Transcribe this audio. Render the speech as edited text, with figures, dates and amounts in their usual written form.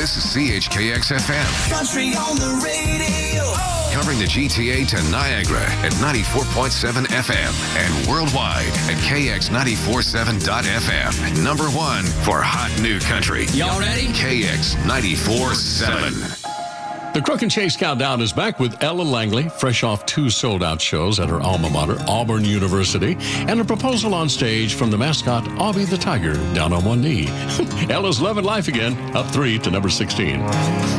This is CHKX-FM. Country on the radio. Covering the GTA to Niagara at 94.7 FM and worldwide at KX947.FM. Number one for hot new country. Y'all ready? KX 94.7. The Crook and Chase Countdown is back with Ella Langley, fresh off 2 sold-out shows at her alma mater, Auburn University, and a proposal on stage from the mascot, Aubie the Tiger, down on one knee. Ella's loving life again, up 3 to number 16.